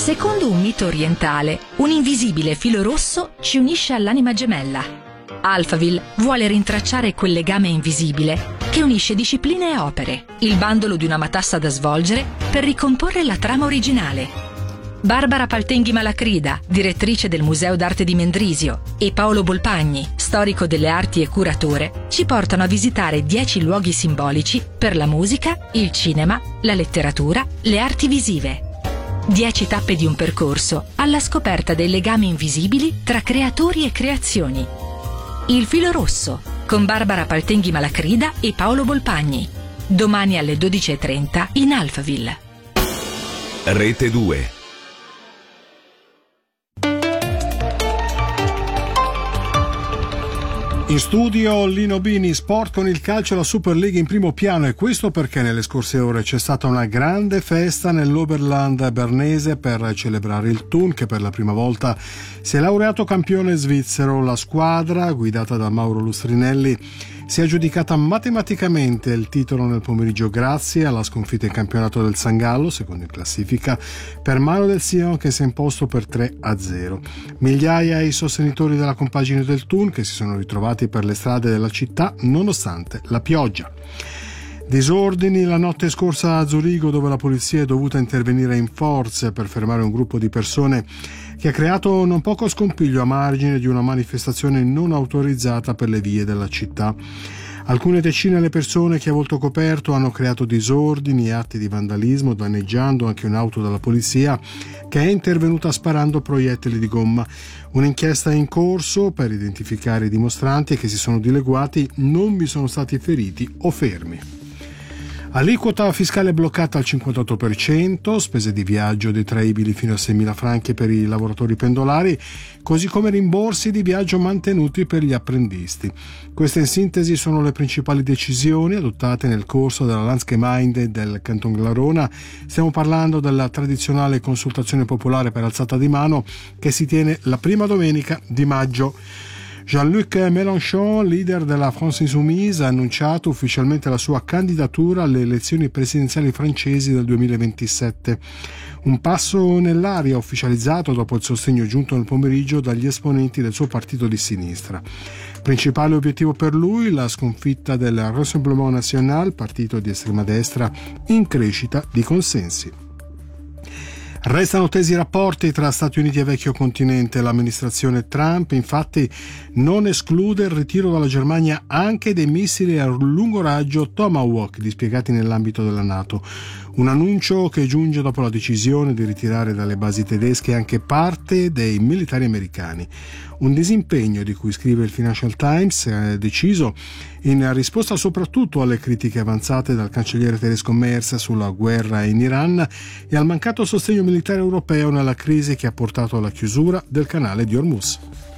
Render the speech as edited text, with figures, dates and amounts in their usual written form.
Secondo un mito orientale, un invisibile filo rosso ci unisce all'anima gemella. Alphaville vuole rintracciare quel legame invisibile che unisce discipline e opere, il bandolo di una matassa da svolgere per ricomporre la trama originale. Barbara Paltenghi Malacrida, direttrice del Museo d'Arte di Mendrisio, e Paolo Bolpagni, storico delle arti e curatore, ci portano a visitare 10 luoghi simbolici per la musica, il cinema, la letteratura, le arti visive. 10 tappe di un percorso alla scoperta dei legami invisibili tra creatori e creazioni. Il filo rosso, con Barbara Paltenghi Malacrida e Paolo Bolpagni. Domani alle 12:30 in Alphaville. Rete 2. In studio Lino Bini, sport con il calcio, la Super League in primo piano, e questo perché nelle scorse ore c'è stata una grande festa nell'Oberland bernese per celebrare il Thun, che per la prima volta si è laureato campione svizzero. La squadra, guidata da Mauro Lustrinelli, si è aggiudicata matematicamente il titolo nel pomeriggio grazie alla sconfitta in campionato del San Gallo, secondo in classifica, per mano del Sion, che si è imposto per 3-0. Migliaia i sostenitori della compagine del Thun che si sono ritrovati per le strade della città nonostante la pioggia. Disordini la notte scorsa a Zurigo, dove la polizia è dovuta intervenire in forze per fermare un gruppo di persone che ha creato non poco scompiglio a margine di una manifestazione non autorizzata per le vie della città. Alcune decine le persone che a volto coperto hanno creato disordini e atti di vandalismo, danneggiando anche un'auto della polizia che è intervenuta sparando proiettili di gomma. Un'inchiesta è in corso per identificare i dimostranti che si sono dileguati. Non vi sono stati feriti o fermi. Aliquota fiscale bloccata al 58%, spese di viaggio detraibili fino a 6.000 franchi per i lavoratori pendolari, così come rimborsi di viaggio mantenuti per gli apprendisti. Queste in sintesi sono le principali decisioni adottate nel corso della Landsgemeinde del Canton Glarona. Stiamo parlando della tradizionale consultazione popolare per alzata di mano che si tiene la prima domenica di maggio. Jean-Luc Mélenchon, leader della France Insoumise, ha annunciato ufficialmente la sua candidatura alle elezioni presidenziali francesi del 2027. Un passo nell'aria ufficializzato dopo il sostegno giunto nel pomeriggio dagli esponenti del suo partito di sinistra. Principale obiettivo per lui la sconfitta del Rassemblement National, partito di estrema destra in crescita di consensi. Restano tesi i rapporti tra Stati Uniti e vecchio continente. L'amministrazione Trump, infatti, non esclude il ritiro dalla Germania anche dei missili a lungo raggio Tomahawk dispiegati nell'ambito della NATO. Un annuncio che giunge dopo la decisione di ritirare dalle basi tedesche anche parte dei militari americani. Un disimpegno di cui scrive il Financial Times, deciso in risposta soprattutto alle critiche avanzate dal cancelliere tedesco Merz sulla guerra in Iran e al mancato sostegno militare europeo nella crisi che ha portato alla chiusura del canale di Hormuz.